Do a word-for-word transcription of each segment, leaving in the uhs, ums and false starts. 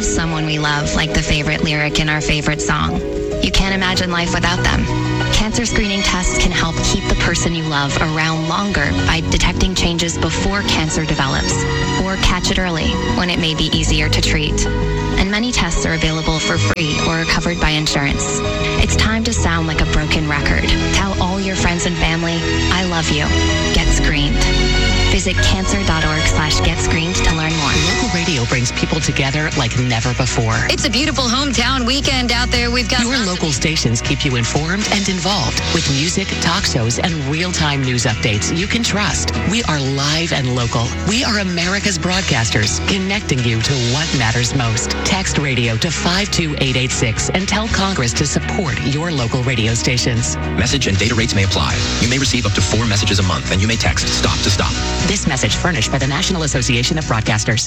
have someone we love, like the favorite lyric in our favorite song. You can't imagine life without them. Cancer screening tests can help keep the person you love around longer by detecting changes before cancer develops, or catch it early when it may be easier to treat. And many tests are available for free or are covered by insurance. It's time to sound like a broken record. Tell all your friends and family, I love you. Get screened. Visit cancer.org slash get screened to learn more. Local radio brings people together like never before. It's a beautiful hometown weekend out there. We've got Your local stations keep you informed and involved with music, talk shows, and real-time news updates you can trust. We are live and local. We are America's broadcasters, connecting you to what matters most. Text radio to five two eight eight six and tell Congress to support your local radio stations. Message and data rates may apply. You may receive up to four messages a month, and you may text stop to stop. This message furnished by the National Association of Broadcasters.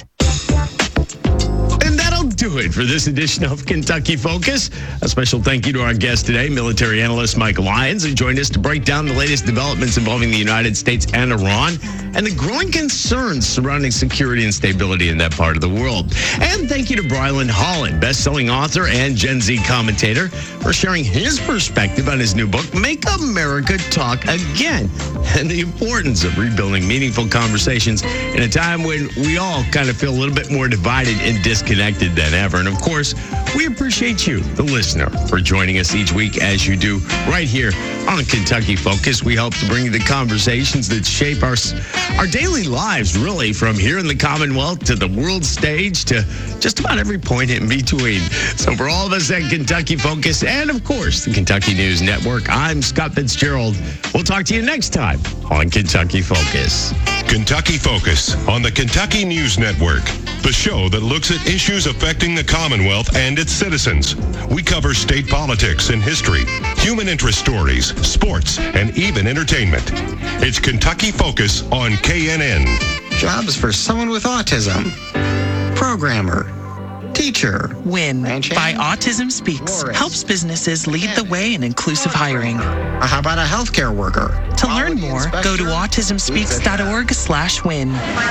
And that'll do it for this edition of Kentucky Focus. A special thank you to our guest today, military analyst Mike Lyons, who joined us to break down the latest developments involving the United States and Iran and the growing concerns surrounding security and stability in that part of the world. And thank you to Brylan Holland, best-selling author and Gen Z commentator, for sharing his perspective on his new book, Make America Talk Again, and the importance of rebuilding meaningful conversations in a time when we all kind of feel a little bit more divided and disconnected than ever. And of course, we appreciate you, the listener, for joining us each week as you do right here on Kentucky Focus. We hope to bring you the conversations that shape our, our daily lives, really, from here in the Commonwealth to the world stage to just about every point in between. So for all of us at Kentucky Focus and, of course, the Kentucky News Network, I'm Scott Fitzgerald. We'll talk to you next time on Kentucky Focus. Kentucky Focus on the Kentucky News Network, the show that looks at issues affecting the Commonwealth and its citizens. We cover state politics and history, human interest stories, sports, and even entertainment. It's Kentucky Focus on K N N. Jobs for someone with autism. Programmer. Teacher. WIN Ranch by hand. Autism Speaks Florist. helps businesses lead the way in inclusive hiring. Uh, How about a healthcare worker? To learn Quality more, go to inspector. autism speaks dot org slash win.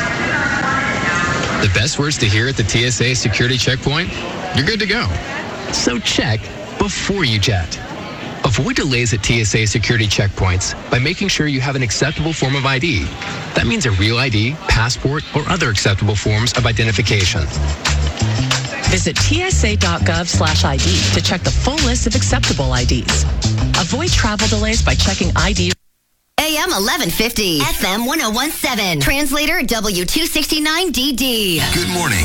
The best words to hear at the T S A security checkpoint? You're good to go. So check before you jet. Avoid delays at T S A security checkpoints by making sure you have an acceptable form of I D. That means a real I D, passport, or other acceptable forms of identification. Visit T S A dot gov slash I D to check the full list of acceptable I Ds. Avoid travel delays by checking I D. A M eleven fifty, F M one oh one point seven, translator W two sixty-nine D D. Good morning.